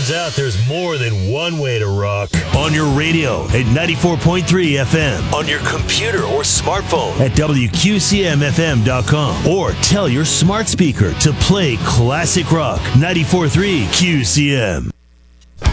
Turns out there's more than one way to rock. On your radio at 94.3 FM. On your computer or smartphone at WQCMFM.com. Or tell your smart speaker to play classic rock 94.3 QCM.